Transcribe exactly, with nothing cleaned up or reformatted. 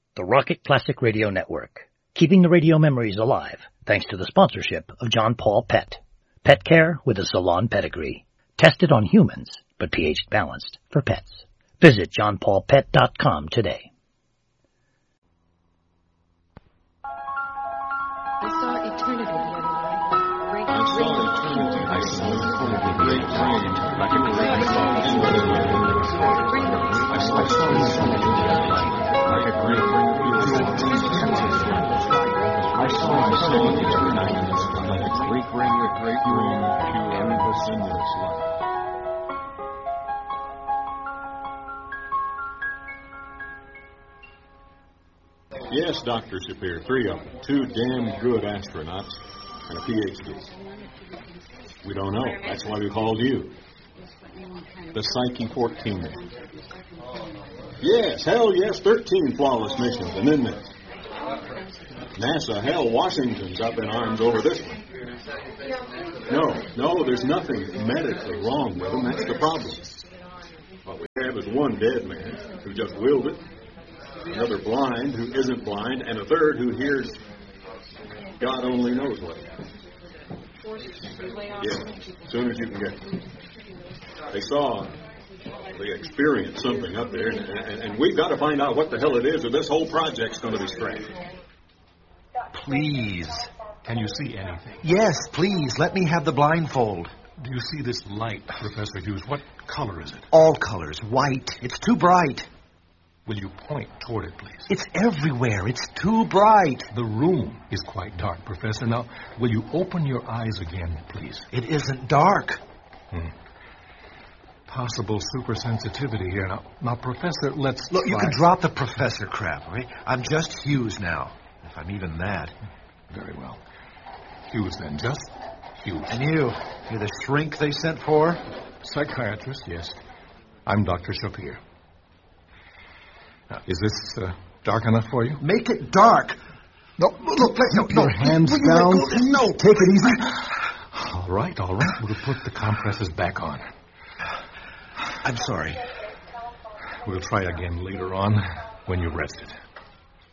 the Rocket Classic Radio Network, keeping the radio memories alive thanks to the sponsorship of John Paul Pet. Pet care with a salon pedigree. Tested on humans, but pH balanced for pets. Visit john paul pet dot com today. I saw eternity the other night. I saw eternity. I saw eternity. Great dream. Like a great I saw eternity. I saw eternity. Like a great I saw eternity. Like a great dream. A great dream. Pure and sinless life. Yes, Doctor Sapir, three of them. Two damn good astronauts and a P H D. We don't know. That's why we called you. The Psyche fourteen. Yes, hell yes, thirteen flawless missions. And then this. NASA, hell, Washington's up in arms over this one. No, no, there's nothing medically wrong with them. That's the problem. What we have is one dead man who just willed it, another blind who isn't blind, and a third who hears God only knows what. Yeah, as soon as you can get it. They saw, they experienced something up there, and, and, and we've got to find out what the hell it is, or this whole project's going to be scrapped. Please. Can you see anything? Yes, please. Let me have the blindfold. Do you see this light, Professor Hughes? What color is it? All colors. White. It's too bright. Will you point toward it, please? It's everywhere. It's too bright. The room is quite dark, Professor. Now, will you open your eyes again, please? It isn't dark. Hmm. Possible supersensitivity here. Now, now, Professor, let's Look, try. you can drop the professor crap, all right? I'm just Hughes now, if I'm even that. Very well. Hughes, then. Just Hughes. And you? You're the shrink they sent for? Psychiatrist, yes. I'm Doctor Sapir. Now, is this uh, dark enough for you? Make it dark. No, look, let, no, Keep your no, hands will you down. let go? No, take it easy. All right, all right. We'll put the compresses back on. I'm sorry. We'll try again later on when you've rested.